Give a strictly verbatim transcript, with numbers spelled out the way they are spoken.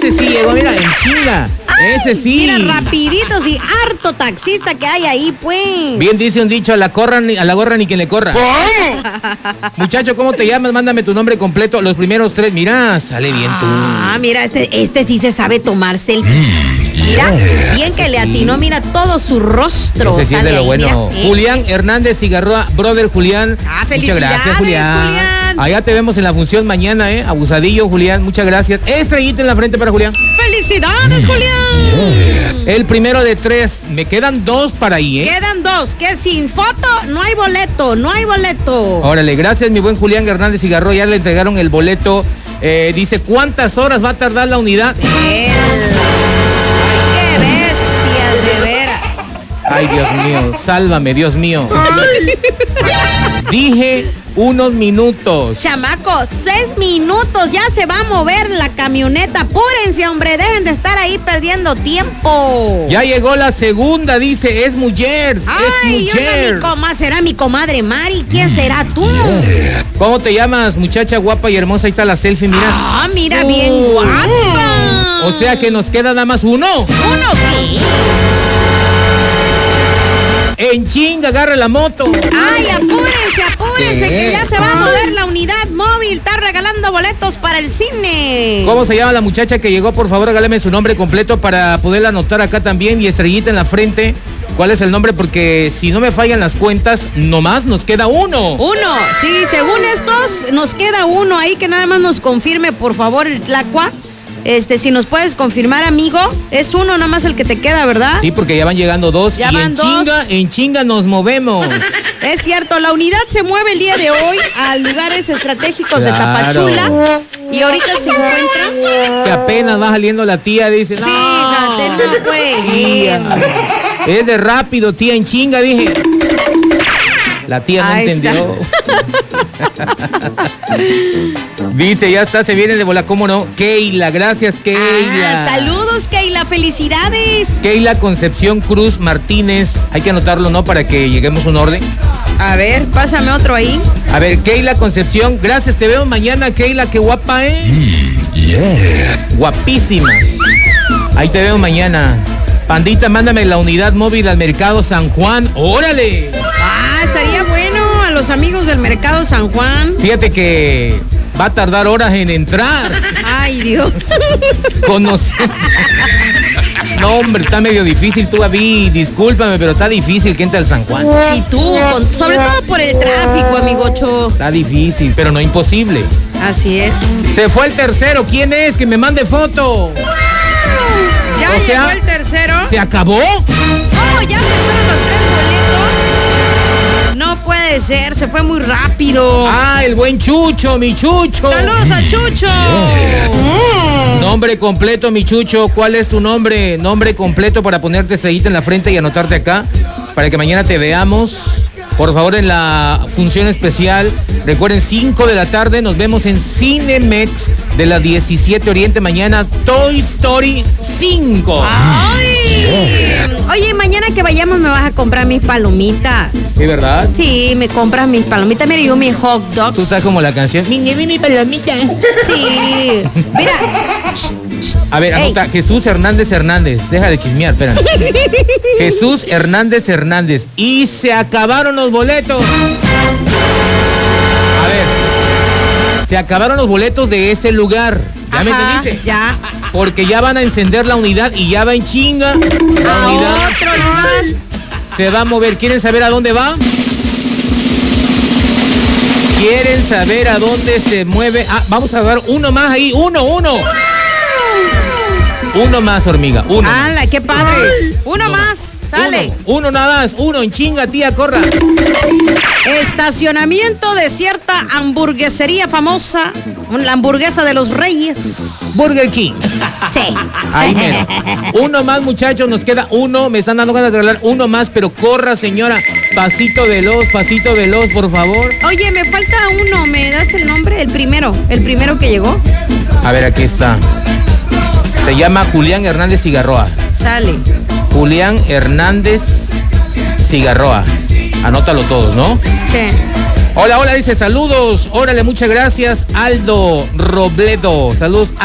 ese sí llegó, mira, en chinga. Ay, ese sí. Mira, rapiditos y harto taxista que hay ahí, pues. Bien dice un dicho, a la corra, a la gorra ni quien le corra. Muchacho, ¿cómo te llamas? Mándame tu nombre completo, los primeros tres. Mira, sale bien tú. Ah, mira, este, este sí se sabe tomar selfie. Mira, bien que le atinó, mira todo su rostro. Ese sí es de lo ahí, bueno. mira, Julián Hernández Cigarroa, brother Julián. Ah, muchas felicidades, gracias, Julián. Julián. Allá te vemos en la función mañana, ¿eh? Abusadillo, Julián, muchas gracias. Estrellita en la frente para Julián. ¡Felicidades, Julián! El primero de tres. Me quedan dos para ahí, ¿eh? Quedan dos, que sin foto no hay boleto, no hay boleto. Órale, gracias, mi buen Julián Hernández Cigarroa. Ya le entregaron el boleto. Eh, dice, ¿cuántas horas va a tardar la unidad? El... ¡Qué bestia, de veras! Ay, Dios mío, sálvame, Dios mío. Dije unos minutos. Chamacos, seis minutos, ya se va a mover la camioneta. Apúrense, hombre, dejen de estar ahí perdiendo tiempo. Ya llegó la segunda, dice, es mujer. Ay, es yo no, mujer. mi comadre, será mi comadre Mari. ¿Quién será tú? Yeah. ¿Cómo te llamas, muchacha guapa y hermosa? Ahí está la selfie, mira. Ah, mira, oh. bien guapa. O sea que nos queda nada más uno. ¿Uno qué? En chinga, agarra la moto. Ay, apúrense, apúrense, que ya se va a mover la unidad móvil. Está regalando boletos para el cine. ¿Cómo se llama la muchacha que llegó? Por favor, regáleme su nombre completo para poderla anotar acá también. Y estrellita en la frente. ¿Cuál es el nombre? Porque si no me fallan las cuentas, nomás nos queda uno. Uno, sí, según estos, nos queda uno ahí que nada más nos confirme, por favor, el Tlacua. Este, si nos puedes confirmar, amigo, es uno nada más el que te queda, ¿verdad? Sí, porque ya van llegando dos. Ya y van en dos. chinga, en chinga nos movemos. Es cierto, la unidad se mueve el día de hoy a lugares estratégicos Claro. de Tapachula. Y ahorita se encuentra... Que apenas va saliendo la tía, dice. No, Fíjate, no puede. tía. Es de rápido, tía, en chinga, dije. La tía no Ahí entendió. Dice, ya está, se viene de bola, ¿cómo no? Keila, gracias, Keila. Ah, saludos, Keila, felicidades. Keila Concepción Cruz Martínez. Hay que anotarlo, ¿no? Para que lleguemos a un orden. A ver, pásame otro ahí. A ver, Keila Concepción, gracias, te veo mañana, Keila, qué guapa, ¿eh? Mm, yeah. Guapísima. Ahí te veo mañana. Pandita, mándame la unidad móvil al Mercado San Juan. ¡Órale! Ah, estaría bueno a los amigos del Mercado San Juan. Fíjate que va a tardar horas en entrar. Ay, Dios. Conocer. No, hombre, está medio difícil, tú, Gaby. Discúlpame, pero está difícil que entre al San Juan. Sí, tú, con- sobre todo por el tráfico, amigocho. Está difícil, pero no imposible. Así es. Se fue el tercero. ¿Quién es? Que me mande foto. Ya O sea, llegó el tercero. ¿Se acabó? Oh, ya se fueron los tres boletos. No puede ser, se fue muy rápido. Ah, el buen Chucho, mi Chucho. Saludos a Chucho. Mm. Nombre completo, mi Chucho. ¿Cuál es tu nombre? Nombre completo para ponerte estrellita en la frente y anotarte acá para que mañana te veamos. Por favor, en la función especial. Recuerden, cinco de la tarde nos vemos en Cinemex de las diecisiete Oriente. Mañana Toy Story cinco. Ay. Oye, mañana que vayamos me vas a comprar mis palomitas. ¿Sí, verdad? Sí, me compras mis palomitas. Mira, yo mis hot dogs. Tú estás como la canción. Mi, mi, mi palomita. Sí. Mira. A ver, anota. Ey. Jesús Hernández Hernández. Deja de chismear, espérame. Jesús Hernández Hernández. Y se acabaron los boletos. A ver. Se acabaron los boletos de ese lugar. ¿Ya me Ajá, entendiste? ya. Porque ya van a encender la unidad y ya va en chinga. La A unidad otro lugar. se va a mover. ¿Quieren saber a dónde va? ¿Quieren saber a dónde se mueve? Ah, vamos a dar uno más ahí. Uno, uno. Uno más, hormiga. Uno. ¡Hala, qué padre! Uno más, sale. Uno, uno nada más. Uno en chinga, tía, corra. Estacionamiento de cierta hamburguesería famosa, la hamburguesa de los Reyes. Burger King. Sí. Ahí mero. Uno más, muchachos, nos queda uno. Me están dando ganas de regalar uno más, pero corra, señora. Pasito veloz, pasito veloz, por favor. Oye, me falta uno, ¿me das el nombre? El primero, el primero que llegó. A ver, aquí está. Se llama Julián Hernández Cigarroa. Sale. Julián Hernández Cigarroa. Anótalo todos, ¿no? Sí. Hola, hola, dice saludos. Órale, muchas gracias. Aldo Robledo. Saludos,